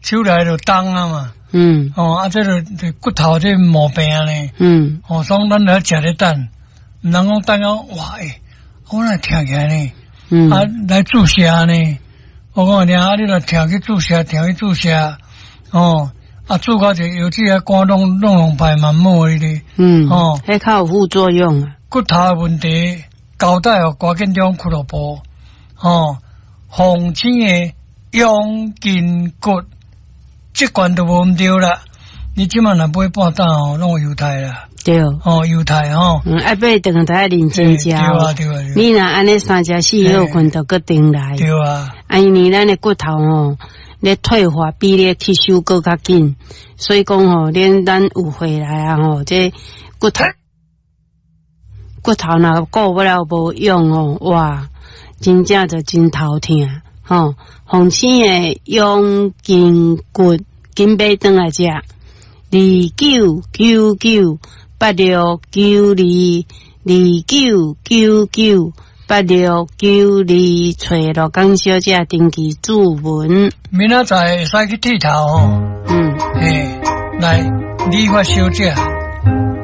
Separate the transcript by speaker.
Speaker 1: 手来就重啊嘛。这个骨头这毛病呢。所以咱来吃咧等，唔能讲等讲哇我来听起来呢。来注射呢。我讲你来听去注射，注到就有这些肝拢排满满的咧。
Speaker 2: 迄较有副作用啊。
Speaker 1: 骨头的问题，交代哦，赶紧种俱乐部。红青的养筋骨，这罐都无唔对啦。你即晚若买半担哦，拢有油太啦。
Speaker 2: 对。
Speaker 1: 油太
Speaker 2: 爱买2台认真食。对
Speaker 1: 啊。
Speaker 2: 你若安尼3食4药困，就搁顶来。
Speaker 1: 对啊。
Speaker 2: 因为咱的骨头咧退化比咧吸收搁较紧，所以讲咱有回来啊这骨头若顾不了无用哇，真正就真头痛红青的养筋骨，紧买转来食2999869229998692，找罗江小姐登记注文。
Speaker 1: 明仔载会使去剃头来理发小姐。